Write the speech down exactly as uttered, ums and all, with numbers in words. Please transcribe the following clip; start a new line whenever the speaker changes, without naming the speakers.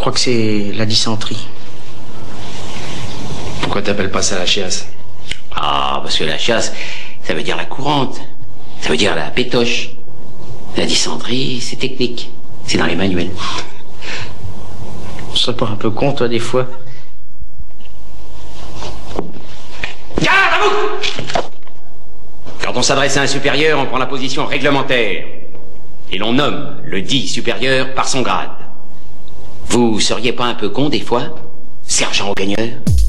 crois que c'est la dysenterie.
Pourquoi t'appelles pas ça la chiasse?
Ah, parce que la chiasse, ça veut dire la courante. Ça veut dire la pétoche. La dysenterie, c'est technique. C'est dans les manuels.
Ça paraît un peu con, toi, des fois.
Garde à vous! Quand on s'adresse à un supérieur, on prend la position réglementaire. Et l'on nomme le dit supérieur par son grade. Vous seriez pas un peu con, des fois, sergent au gagneur?